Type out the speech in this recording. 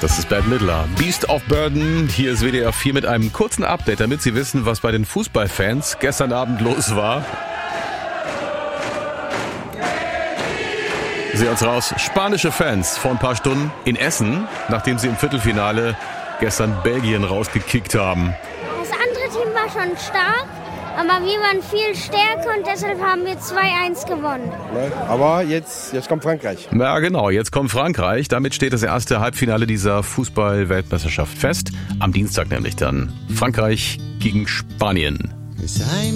Das ist Bette Midler. Beast of Burden. Hier ist WDR 4 mit einem kurzen Update, damit Sie wissen, was bei den Fußballfans gestern Abend los war. Sie uns raus. Spanische Fans vor ein paar Stunden in Essen, nachdem sie im Viertelfinale gestern Belgien rausgekickt haben. Das andere Team war schon stark, aber wir waren viel stärker und deshalb haben wir 2-1 gewonnen. Aber jetzt kommt Frankreich. Ja, genau. Jetzt kommt Frankreich. Damit steht das erste Halbfinale dieser Fußball-Weltmeisterschaft fest. Am Dienstag nämlich dann. Frankreich gegen Spanien.